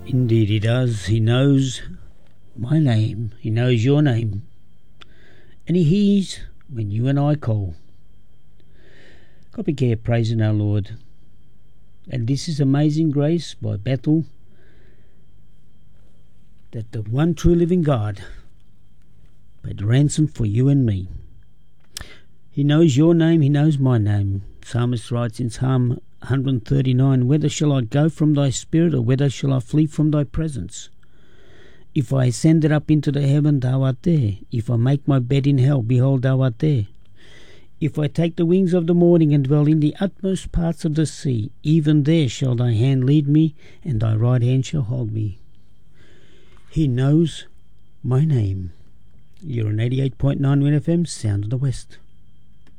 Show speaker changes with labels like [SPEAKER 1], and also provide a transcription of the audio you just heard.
[SPEAKER 1] Indeed he does. He knows my name. He knows your name. And he hears when you and I call. Copy care praising our Lord. And this is Amazing Grace by Bethel, that the one true living God paid ransom for you and me. He knows your name, he knows my name. Psalmist writes in Psalm 139, "Whither shall I go from thy spirit, or whither shall I flee from thy presence? If I ascended up into the heaven, thou art there. If I make my bed in hell, behold, thou art there. If I take the wings of the morning and dwell in the utmost parts of the sea, even there shall thy hand lead me, and thy right hand shall hold me." He knows my name. You're on 88.9 Win FM, Sound of the West.